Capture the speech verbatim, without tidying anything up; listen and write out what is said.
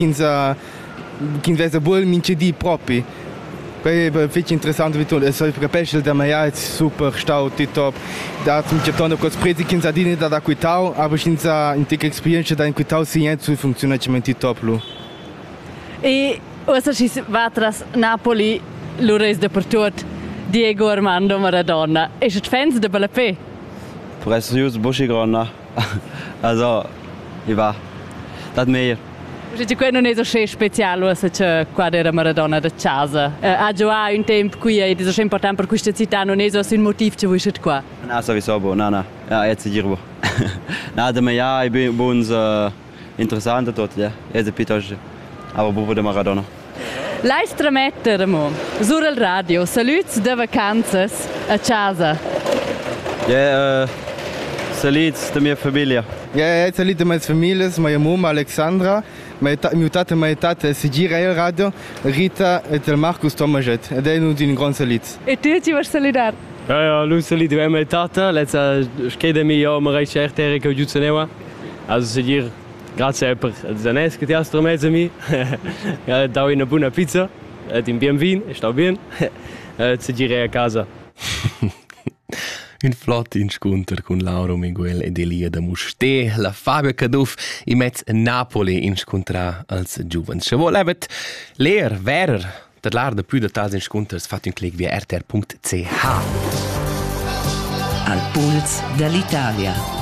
Kinza kinza bull mince di propi. Poi è fece interessante vi tu, so il capisce da mai è super stau top. Da zum Chaton con sprezi kinza di da da quitau, aber kinza in tic experience da in quitau si niente su funzionamento top lu. E ora si va tras Napoli, l'ores de portut Diego Armando Maradona. È il fans de Balapé. Presso just Buschi gronna. Also, ich war. Das mehr. Perché quello non è so speciale, se c'è qua era Maradona da casa. Uh, ha giocato un tempo qui ed è so importante per questa città, non è so un motivo che vuoi qua. No, sowieso, bo. No, no. Ja, jetzt hier bo. Na, da mir ja, ich bin uns uh, interessant dort, ja. Jetzt ein bisschen, aber bo de Maradona. Lais trametter, mo. Sur il radio, saluts de vacanzas a casa. Ja, uh, saluts da mia famiglia. Ja, saluts da mia famiglia, mia mamma Alexandra. Mio tata e mia tata si gira il radio, Rita e il Marcus Tomaget, ed è un gran salut. E tu ci vuoi salutare? Ja, ja, lui saluto a mia tata, lezza schedemi io mi rai certo Eric o Giuzzanewa. Also si dir grazie per Zanes che ti ha stromezzo mi. Ja, dau una buona pizza, ed in bien vin, e sto bien. Si gira a casa. Un flot incontro con Lauro Miguel ed Elia da Musté, la Fabio Caduff in mezzo a Napoli incontra als giovens. Se vuol evet leer, verer, dat lar de più de tals inconters fat un clic via r t r punct c h. Al puls dell'Italia.